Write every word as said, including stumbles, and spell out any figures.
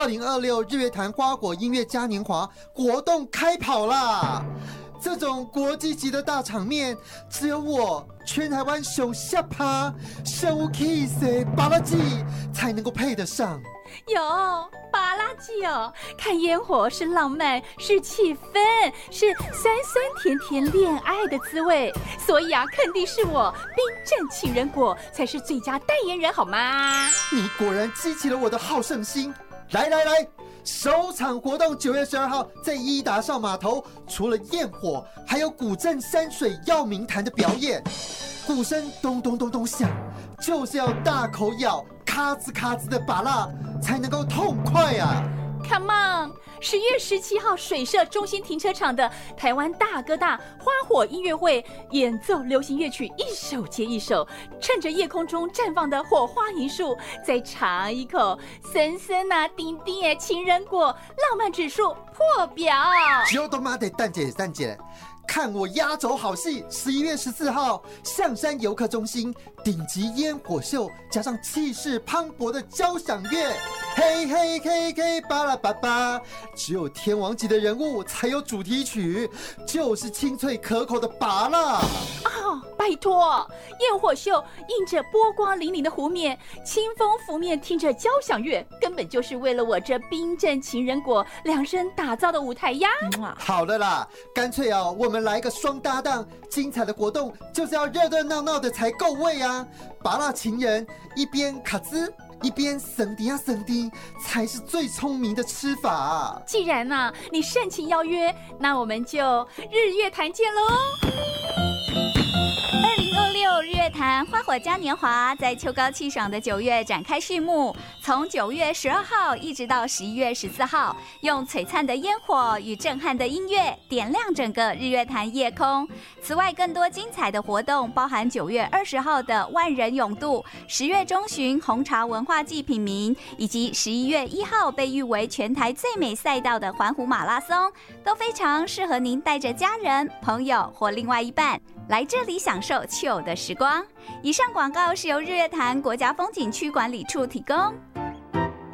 二零二六日月潭花火音乐嘉年华活动开跑啦！这种国际级的大场面，只有我全台湾熊下趴、生物 kiss 巴拉季才能够配得上。 有巴拉季哦，看烟火是浪漫，是气氛，是酸酸甜甜恋爱的滋味。所以啊，肯定是我冰镇情人果才是最佳代言人，好吗？ 你果然激起了我的好胜心。来来来，首场活动九月十二号在伊达邵码头，除了焰火，还有古镇山水耀明潭的表演。鼓声咚咚咚咚响，就是要大口咬咔吱咔吱的芭乐，才能够痛快啊！ Come on！ 十月十七号水社中心停车场的台湾大哥大花火音乐会，演奏流行乐曲一首接一首，趁着夜空中绽放的火花银树，再尝一口森森啊丁丁的情人果，浪漫指数破表。 就他妈得蛋姐蛋姐。 看我压轴好戏！十一月十四号，象山游客中心顶级烟火秀，加上气势磅礴的交响乐，嘿嘿嘿嘿巴拉巴巴，只有天王级的人物才有主题曲，就是清脆可口的芭乐。 哦，拜托！焰火秀映着波光粼粼的湖面，清风拂面，听着交响乐，根本就是为了我这冰镇情人果量身打造的舞台呀！ 好了啦，干脆啊，我们来个双搭档，精彩的活动就是要热热闹闹的才够味啊！芭乐情人一边卡兹，一边省迪啊省迪，才是最聪明的吃法啊！ 既然啊，你盛情邀约，那我们就日月潭见喽！ 日月潭花火嘉年华在秋高气爽的九月展开序幕，从九月十二号一直到十一月十四号，用璀璨的烟火与震撼的音乐点亮整个日月潭夜空。此外，更多精彩的活动包含九月二十号的万人泳渡，十月中旬红茶文化季品茗，以及十一月一号被誉为全台最美赛道的环湖马拉松，都非常适合您带着家人、朋友或另外一半来这里享受秋的时光。以上广告是由日月潭国家风景区管理处提供。